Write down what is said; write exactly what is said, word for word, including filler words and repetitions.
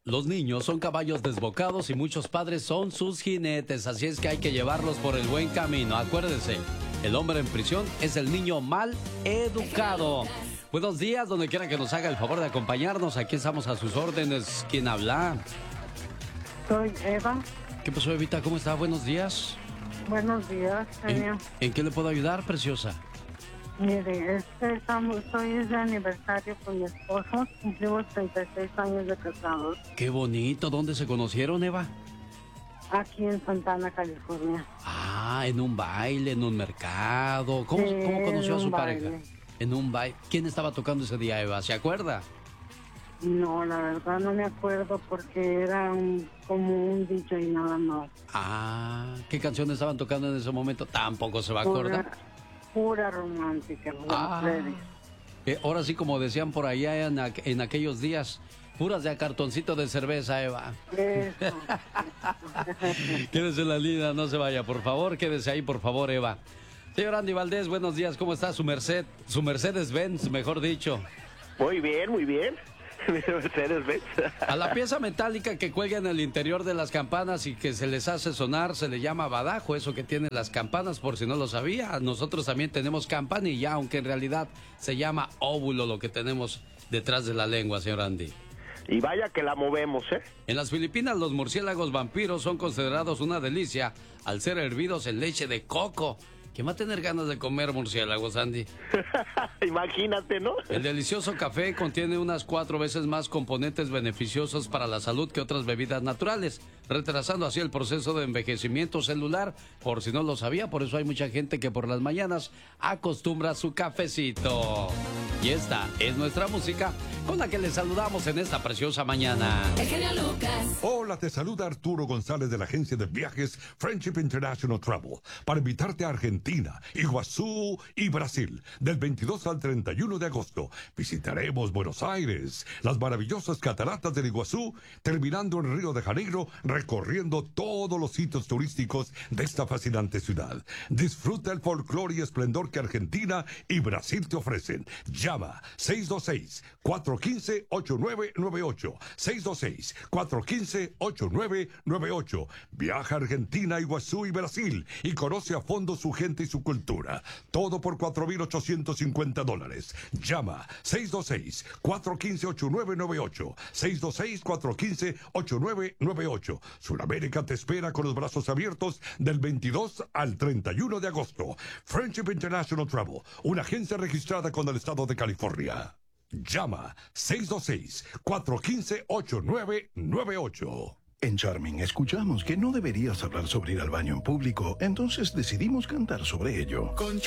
Los niños son caballos desbocados y muchos padres son sus jinetes, así es que hay que llevarlos por el buen camino. Acuérdese, el hombre en prisión es el niño mal educado. Buenos días, donde quiera que nos haga el favor de acompañarnos. Aquí estamos a sus órdenes. ¿Quién habla? Soy Eva. ¿Qué pasó, Evita? ¿Cómo está? Buenos días. Buenos días, ¿En, ¿En qué le puedo ayudar, preciosa? Mire, este, estamos, hoy de aniversario con mi esposo. Cumplimos treinta y seis años de casados. Qué bonito. ¿Dónde se conocieron, Eva? Aquí en Santana, California. Ah, en un baile, en un mercado. ¿Cómo, Sí, ¿cómo conoció a su baile. pareja? En un baile. ¿Quién estaba tocando ese día, Eva? ¿Se acuerda? No, la verdad no me acuerdo porque era un, como un D J y nada más. Ah, ¿qué canciones estaban tocando en ese momento? Tampoco se va a acordar. Pura, pura romántica. Ah, eh, ahora sí, como decían por allá en, aqu en aquellos días, puras de a cartoncito de cerveza, Eva. Eso. Quédese en la línea, no se vaya, por favor, quédese ahí, por favor, Eva. Señor Andy Valdés, buenos días, ¿cómo está su Merced, su Mercedes-Benz, mejor dicho? Muy bien, muy bien. Mercedes-Benz. A la pieza metálica que cuelga en el interior de las campanas y que se les hace sonar se le llama badajo, eso que tienen las campanas, por si no lo sabía. Nosotros también tenemos campanilla, aunque en realidad se llama óvulo lo que tenemos detrás de la lengua, señor Andy. Y vaya que la movemos, ¿eh? En las Filipinas los murciélagos vampiros son considerados una delicia al ser hervidos en leche de coco. ¿Quién va a tener ganas de comer murciélagos, Andy? Imagínate, ¿no? El delicioso café contiene unas cuatro veces más componentes beneficiosos para la salud que otras bebidas naturales, retrasando así el proceso de envejecimiento celular. Por si no lo sabía, por eso hay mucha gente que por las mañanas acostumbra su cafecito. Y esta es nuestra música con la que les saludamos en esta preciosa mañana. El genio Lucas. Hola, te saluda Arturo González de la agencia de viajes Friendship International Travel para invitarte a Argentina, Iguazú y Brasil del veintidós al treinta y uno de agosto. Visitaremos Buenos Aires, las maravillosas cataratas del Iguazú, terminando en Río de Janeiro, recorriendo todos los sitios turísticos de esta fascinante ciudad. Disfruta el folclore y esplendor que Argentina y Brasil te ofrecen. Llama seis dos seis, cuatro uno cinco, ocho nueve nueve ocho, seis dos seis, cuatro uno cinco, ocho nueve nueve ocho. Viaja a Argentina, Iguazú y Brasil y conoce a fondo su gente y su cultura. Todo por cuatro mil ochocientos cincuenta dólares. Llama seis dos seis, cuatro uno cinco, ocho nueve nueve ocho, seis dos seis, cuatro uno cinco, ocho nueve nueve ocho. Sudamérica te espera con los brazos abiertos del veintidós al treinta y uno de agosto. Friendship International Travel, una agencia registrada con el estado de California. Llama seis dos seis, cuatro uno cinco, ocho nueve nueve ocho. En Charming escuchamos que no deberías hablar sobre ir al baño en público, entonces decidimos cantar sobre ello.